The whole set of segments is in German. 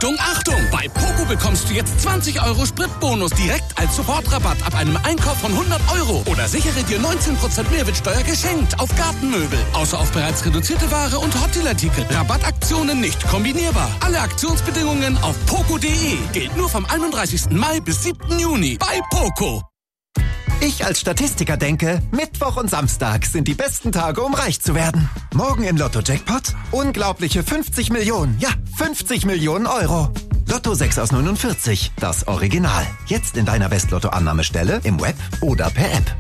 Achtung, Achtung! Bei Poco bekommst du jetzt 20 € Spritbonus direkt als Sofortrabatt ab einem Einkauf von 100 € oder sichere dir 19% Mehrwertsteuer geschenkt auf Gartenmöbel. Außer auf bereits reduzierte Ware und Hottelartikel. Rabattaktionen nicht kombinierbar. Alle Aktionsbedingungen auf poco.de. Gilt nur vom 31. Mai bis 7. Juni bei Poco. Ich als Statistiker denke, Mittwoch und Samstag sind die besten Tage, um reich zu werden. Morgen im Lotto-Jackpot unglaubliche 50 Millionen. Ja, 50 Millionen €. Lotto 6 aus 49, das Original. Jetzt in deiner Westlotto-Annahmestelle, im Web oder per App.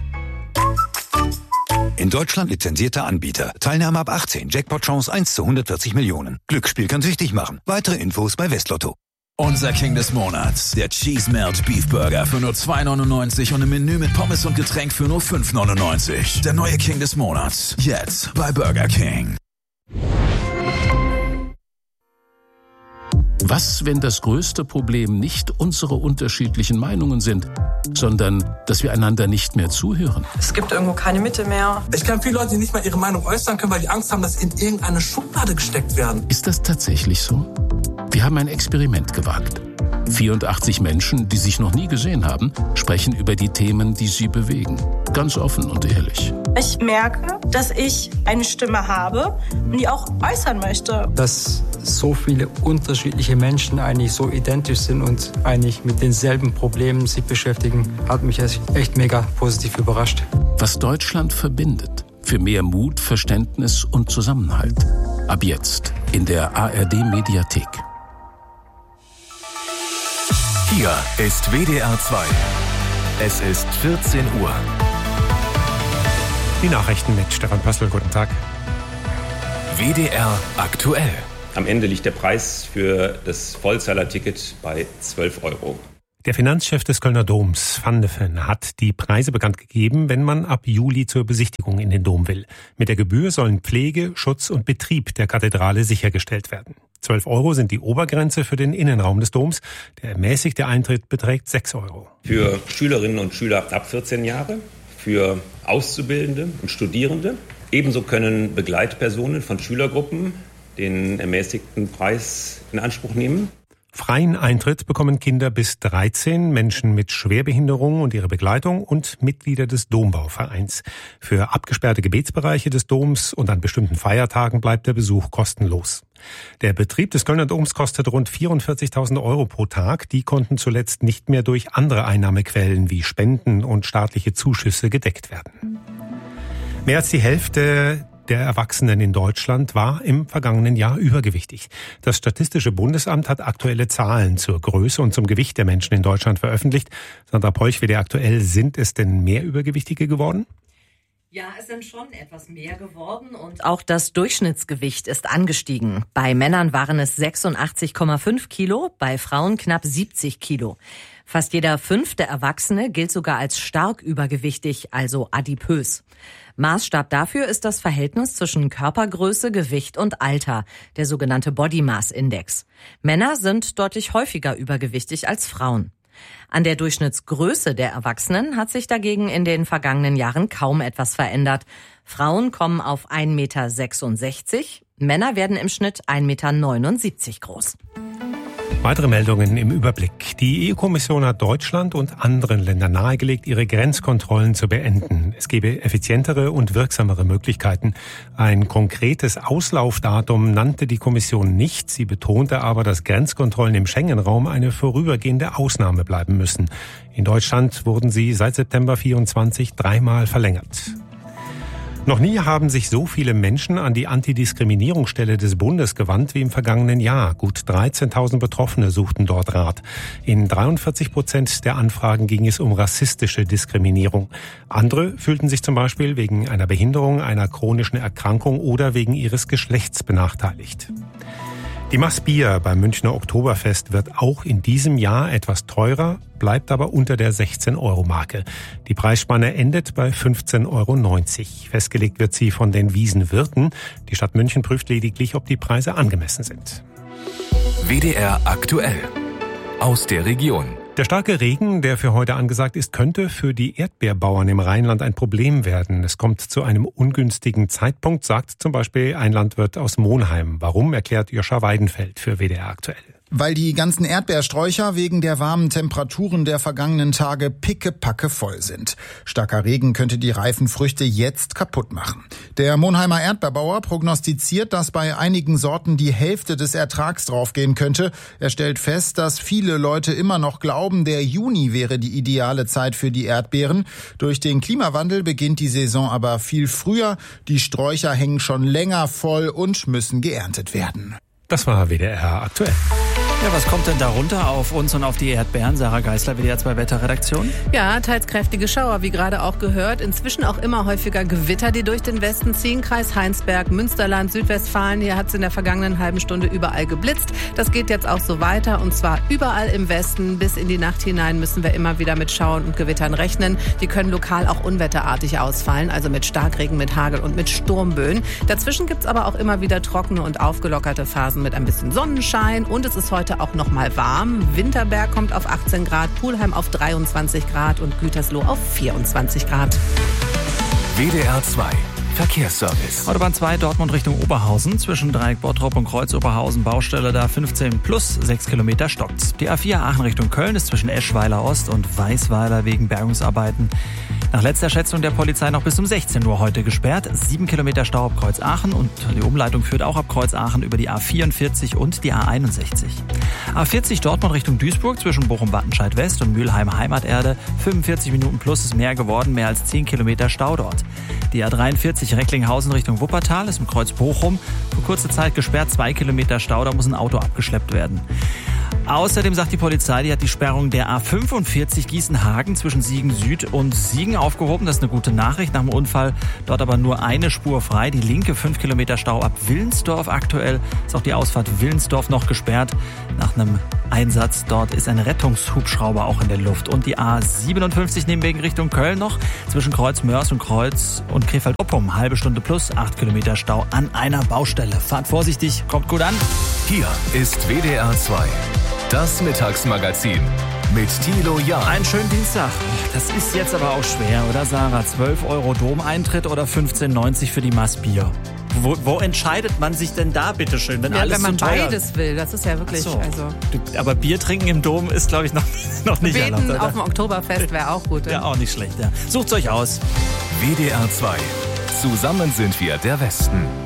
In Deutschland lizenzierter Anbieter. Teilnahme ab 18. Jackpot-Chance 1 zu 140 Millionen. Glücksspiel kann süchtig machen. Weitere Infos bei Westlotto. Unser King des Monats, der Cheese Melt Beef Burger für nur 2,99 und ein Menü mit Pommes und Getränk für nur 5,99. Der neue King des Monats, jetzt bei Burger King. Was, wenn das größte Problem nicht unsere unterschiedlichen Meinungen sind, sondern dass wir einander nicht mehr zuhören? Es gibt irgendwo keine Mitte mehr. Ich kenne viele Leute, die nicht mal ihre Meinung äußern können, weil die Angst haben, dass sie in irgendeine Schublade gesteckt werden. Ist das tatsächlich so? Wir haben ein Experiment gewagt. 84 Menschen, die sich noch nie gesehen haben, sprechen über die Themen, die sie bewegen. Ganz offen und ehrlich. Ich merke, dass ich eine Stimme habe und die auch äußern möchte. Dass so viele unterschiedliche Menschen eigentlich so identisch sind und eigentlich mit denselben Problemen sich beschäftigen, hat mich echt mega positiv überrascht. Was Deutschland verbindet. Für mehr Mut, Verständnis und Zusammenhalt. Ab jetzt in der ARD-Mediathek. Hier ist WDR 2. Es ist 14 Uhr. Die Nachrichten mit Stefan Pössl. Guten Tag. WDR aktuell. Am Ende liegt der Preis für das Vollzahler-Ticket bei 12 €. Der Finanzchef des Kölner Doms, Van de Ven, hat die Preise bekannt gegeben, wenn man ab Juli zur Besichtigung in den Dom will. Mit der Gebühr sollen Pflege, Schutz und Betrieb der Kathedrale sichergestellt werden. 12 € sind die Obergrenze für den Innenraum des Doms. Der ermäßigte Eintritt beträgt 6 €. Für Schülerinnen und Schüler ab 14 Jahre, für Auszubildende und Studierende. Ebenso können Begleitpersonen von Schülergruppen den ermäßigten Preis in Anspruch nehmen. Freien Eintritt bekommen Kinder bis 13, Menschen mit Schwerbehinderung und ihre Begleitung und Mitglieder des Dombauvereins. Für abgesperrte Gebetsbereiche des Doms und an bestimmten Feiertagen bleibt der Besuch kostenlos. Der Betrieb des Kölner Doms kostet rund 44.000 € pro Tag. Die konnten zuletzt nicht mehr durch andere Einnahmequellen wie Spenden und staatliche Zuschüsse gedeckt werden. Mehr als die Hälfte der Erwachsenen in Deutschland war im vergangenen Jahr übergewichtig. Das Statistische Bundesamt hat aktuelle Zahlen zur Größe und zum Gewicht der Menschen in Deutschland veröffentlicht. Sandra Polch, WDR aktuell, sind es denn mehr Übergewichtige geworden? Ja, es sind schon etwas mehr geworden und auch das Durchschnittsgewicht ist angestiegen. Bei Männern waren es 86,5 Kilo, bei Frauen knapp 70 Kilo. Fast jeder 5. Erwachsene gilt sogar als stark übergewichtig, also adipös. Maßstab dafür ist das Verhältnis zwischen Körpergröße, Gewicht und Alter, der sogenannte Body Mass Index. Männer sind deutlich häufiger übergewichtig als Frauen. An der Durchschnittsgröße der Erwachsenen hat sich dagegen in den vergangenen Jahren kaum etwas verändert. Frauen kommen auf 1,66 Meter, Männer werden im Schnitt 1,79 Meter groß. Weitere Meldungen im Überblick. Die EU-Kommission hat Deutschland und anderen Ländern nahegelegt, ihre Grenzkontrollen zu beenden. Es gebe effizientere und wirksamere Möglichkeiten. Ein konkretes Auslaufdatum nannte die Kommission nicht. Sie betonte aber, dass Grenzkontrollen im Schengen-Raum eine vorübergehende Ausnahme bleiben müssen. In Deutschland wurden sie seit September 24 dreimal verlängert. Noch nie haben sich so viele Menschen an die Antidiskriminierungsstelle des Bundes gewandt wie im vergangenen Jahr. Gut 13.000 Betroffene suchten dort Rat. In 43% der Anfragen ging es um rassistische Diskriminierung. Andere fühlten sich zum Beispiel wegen einer Behinderung, einer chronischen Erkrankung oder wegen ihres Geschlechts benachteiligt. Die Maß Bier beim Münchner Oktoberfest wird auch in diesem Jahr etwas teurer, bleibt aber unter der 16-Euro-Marke. Die Preisspanne endet bei 15,90 €. Festgelegt wird sie von den Wiesenwirten. Die Stadt München prüft lediglich, ob die Preise angemessen sind. WDR aktuell. Aus der Region. Der starke Regen, der für heute angesagt ist, könnte für die Erdbeerbauern im Rheinland ein Problem werden. Es kommt zu einem ungünstigen Zeitpunkt, sagt zum Beispiel ein Landwirt aus Monheim. Warum, erklärt Joscha Weidenfeld für WDR aktuell. Weil die ganzen Erdbeersträucher wegen der warmen Temperaturen der vergangenen Tage pickepacke voll sind. Starker Regen könnte die reifen Früchte jetzt kaputt machen. Der Monheimer Erdbeerbauer prognostiziert, dass bei einigen Sorten die Hälfte des Ertrags draufgehen könnte. Er stellt fest, dass viele Leute immer noch glauben, der Juni wäre die ideale Zeit für die Erdbeeren. Durch den Klimawandel beginnt die Saison aber viel früher. Die Sträucher hängen schon länger voll und müssen geerntet werden. Das war WDR aktuell. Ja, was kommt denn da runter auf uns und auf die Erdbeeren? Sarah Geisler, WDR 2 Wetterredaktion. Ja, teils kräftige Schauer, wie gerade auch gehört. Inzwischen auch immer häufiger Gewitter, die durch den Westen ziehen. Kreis Heinsberg, Münsterland, Südwestfalen. Hier hat es in der vergangenen halben Stunde überall geblitzt. Das geht jetzt auch so weiter und zwar überall im Westen. Bis in die Nacht hinein müssen wir immer wieder mit Schauern und Gewittern rechnen. Die können lokal auch unwetterartig ausfallen, also mit Starkregen, mit Hagel und mit Sturmböen. Dazwischen gibt's aber auch immer wieder trockene und aufgelockerte Phasen mit ein bisschen Sonnenschein. Und es ist heute auch noch mal warm. Winterberg kommt auf 18 Grad, Pulheim auf 23 Grad und Gütersloh auf 24 Grad. WDR 2 Verkehrsservice. Autobahn 2 Dortmund Richtung Oberhausen. Zwischen Dreieck Bottrop und Kreuz Oberhausen Baustelle da 15 plus 6 Kilometer stockt's. Die A4 Aachen Richtung Köln ist zwischen Eschweiler Ost und Weißweiler wegen Bergungsarbeiten nach letzter Schätzung der Polizei noch bis um 16 Uhr heute gesperrt. 7 Kilometer Stau ab Kreuz Aachen und die Umleitung führt auch ab Kreuz Aachen über die A44 und die A61. A40 Dortmund Richtung Duisburg zwischen Bochum-Wattenscheid West und Mülheim Heimaterde. 45 Minuten plus ist mehr geworden, mehr als 10 Kilometer Stau dort. Die A43 Recklinghausen Richtung Wuppertal ist im Kreuz Bochum. Für kurze Zeit gesperrt, 2 Kilometer Stau, da muss ein Auto abgeschleppt werden. Außerdem sagt die Polizei, die hat die Sperrung der A45 Gießen-Hagen zwischen Siegen Süd und Siegen aufgehoben. Das ist eine gute Nachricht. Nach dem Unfall dort aber nur eine Spur frei. Die linke 5 Kilometer Stau ab Willensdorf. Aktuell ist auch die Ausfahrt Willensdorf noch gesperrt. Nach einem Einsatz dort ist ein Rettungshubschrauber auch in der Luft. Und die A57 Nürnberg Richtung Köln noch. Zwischen Kreuz Mörs und Kreuz und Krefeld-Oppum. Halbe Stunde plus 8 Kilometer Stau an einer Baustelle. Fahrt vorsichtig, kommt gut an. Hier ist WDR 2. Das Mittagsmagazin mit Thilo Jahn. Einen schönen Dienstag. Das ist jetzt aber auch schwer, oder Sarah? 12 € Domeintritt oder 15,90 für die Maßbier? Wo entscheidet man sich denn da, bitteschön, wenn alles wenn man zu teuer beides will, das ist ja wirklich... So. Aber Bier trinken im Dom ist, glaube ich, noch nicht erlaubt. Beten auf dem Oktoberfest wäre auch gut. Ja, auch nicht schlecht. Ja. Sucht's euch aus. WDR 2. Zusammen sind wir der Westen.